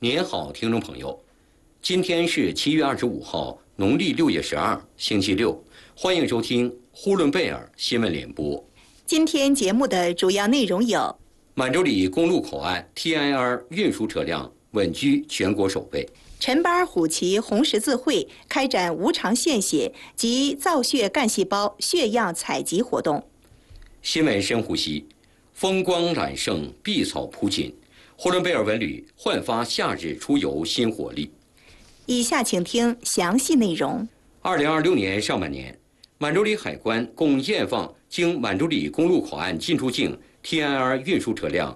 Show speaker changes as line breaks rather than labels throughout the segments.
您好，听众朋友，今天是7月25号，农历6月12，星期六，欢迎收听呼伦贝尔新闻联播。
今天节目的主要内容有：
满洲里公路口岸 TIR 运输车辆稳居全国首位；
陈巴尔虎旗红十字会开展无偿献血及造血干细胞血样采集活动。
新闻深呼吸，风光揽胜，碧草铺锦。呼伦贝尔文旅焕发夏日出游新活力。
以下请听详细内容。
2026年上半年，满洲里海关共验放经满洲里公路口岸进出境 TIR 运输车辆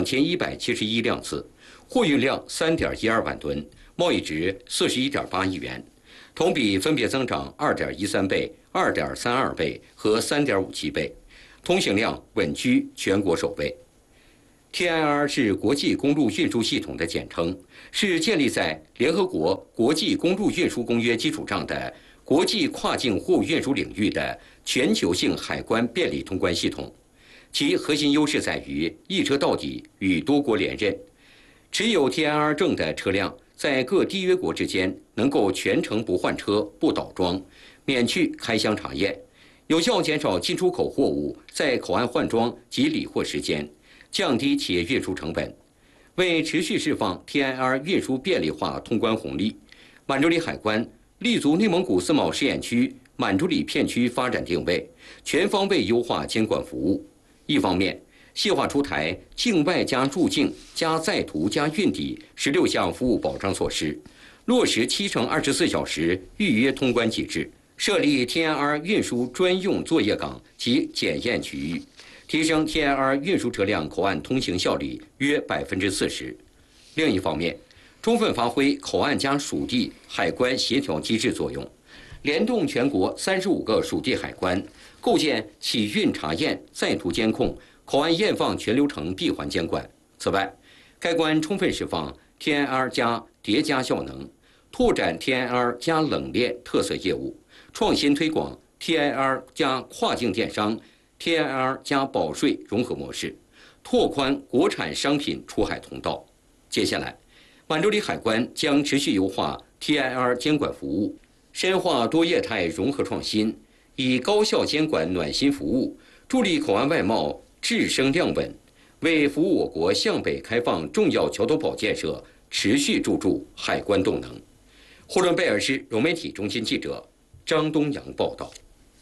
2171辆次，货运量3.12万吨，贸易值41.8亿元，同比分别增长2.13倍、2.32倍和3.57倍，通行量稳居全国首位。TIR 是国际公路运输系统的简称，是建立在联合国国际公路运输公约基础上的国际跨境货物运输领域的全球性海关便利通关系统。其核心优势在于一车到底与多国联任。持有 TIR 证的车辆在各缔约国之间能够全程不换车、不倒桩，免去开箱查验，有效减少进出口货物在口岸换装及理货时间，降低企业运输成本。为持续释放 TIR 运输便利化通关红利，满洲里海关立足内蒙古自贸试验区满洲里片区发展定位，全方位优化监管服务。一方面，细化出台境外加入境加在途加运抵16项服务保障措施，落实7×24小时预约通关机制，设立 TIR 运输专用作业岗及检验区域，提升 TIR 运输车辆口岸通行效率约40%。另一方面，充分发挥口岸加属地海关协调机制作用，联动全国35个属地海关，构建起运查验、在途监控、口岸验放全流程闭环监管。此外，该关充分释放 TIR 加叠加效能，拓展 TIR 加冷链特色业务，创新推广 TIR 加跨境电商、TIR 加保税融合模式，拓宽国产商品出海通道。接下来，满洲里海关将持续优化 TIR 监管服务，深化多业态融合创新，以高效监管暖心服务，助力口岸外贸质升量稳，为服务我国向北开放重要桥头堡建设持续注入海关动能。呼伦贝尔市融媒体中心记者张东阳报道。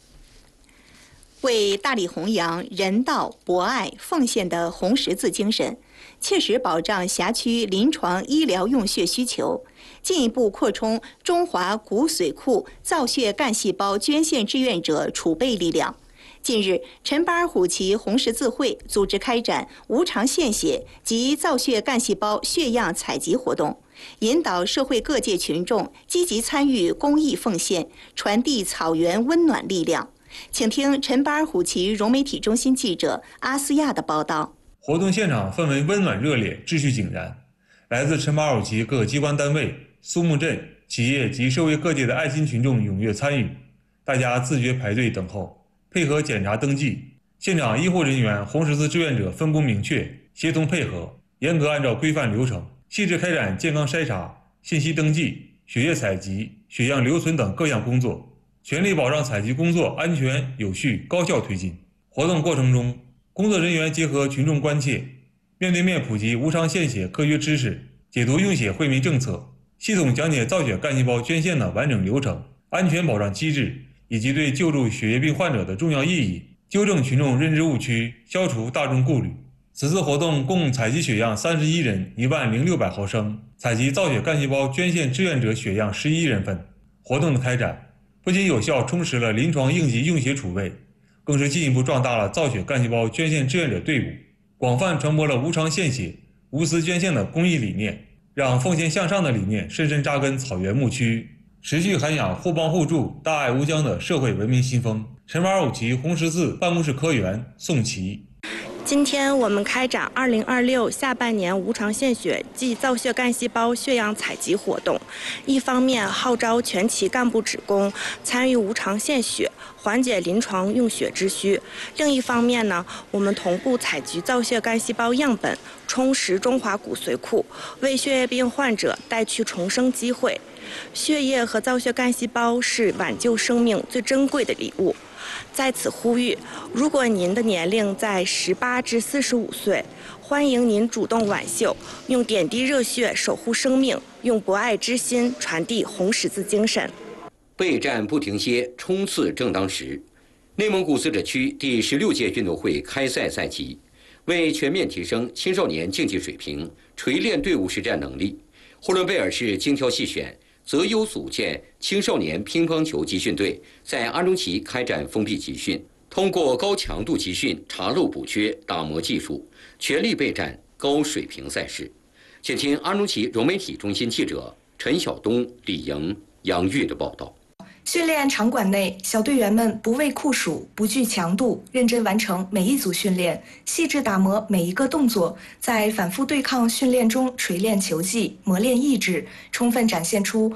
为大力弘扬人道、博爱、奉献的红十字精神，切实保障辖区临床医疗用血需求，进一步扩充中华骨髓库造血干细胞捐献志愿者储备力量。近日，陈巴尔虎旗红十字会组织开展无偿献血及造血干细胞血样采集活动，引导社会各界群众积极参与公益奉献，传递草原温暖力量。请听陈巴尔虎旗融媒体中心记者阿斯亚的报道。
活动现场氛围温暖热烈，秩序井然。来自陈巴尔虎旗各机关单位、苏木镇、企业及社会各界的爱心群众踊跃参与，大家自觉排队等候，配合检查登记。现场医护人员、红十字志愿者分工明确，协同配合，严格按照规范流程，细致开展健康筛查、信息登记、血液采集、血样留存等各项工作，全力保障采集工作安全有序、高效推进。活动过程中，工作人员结合群众关切，面对面普及无偿献血科学知识，解读用血惠民政策，系统讲解造血干细胞捐献的完整流程、安全保障机制以及对救助血液病患者的重要意义，纠正群众认知误区，消除大众顾虑。此次活动共采集血样31人10600毫升，采集造血干细胞捐献志愿者血样11人份。活动的开展不仅有效充实了临床应急用血储备，更是进一步壮大了造血干细胞捐献志愿者队伍，广泛传播了无偿献血、无私捐献的公益理念，让奉献向上的理念深深扎根草原牧区，持续涵养互帮互助、大爱无疆的社会文明新风。陈巴尔虎旗红十字办公室科员宋琦。
今天我们开展2026下半年无偿献血暨造血干细胞血样采集活动，一方面号召全旗干部职工参与无偿献血，缓解临床用血之需；另一方面呢，我们同步采集造血干细胞样本，充实中华骨髓库，为血液病患者带去重生机会。血液和造血干细胞是挽救生命最珍贵的礼物。在此呼吁，如果您的年龄在18至45岁，欢迎您主动挽救，用点滴热血守护生命，用博爱之心传递红十字精神。
备战不停歇，冲刺正当时。内蒙古自治区第16届运动会开赛在即，为全面提升青少年竞技水平，锤炼队伍实战能力，呼伦贝尔市精挑细选，择优组建青少年乒乓球集训队，在阿中旗开展封闭集训，通过高强度集训查漏补缺，打磨技术，全力备战高水平赛事。请听阿中旗融媒体中心记者陈晓东、李莹、杨玉的报道。
训练场馆内，小队员们不畏酷暑，不惧强度，认真完成每一组训练，细致打磨每一个动作，在反复对抗训练中锤炼球技，磨练意志，充分展现出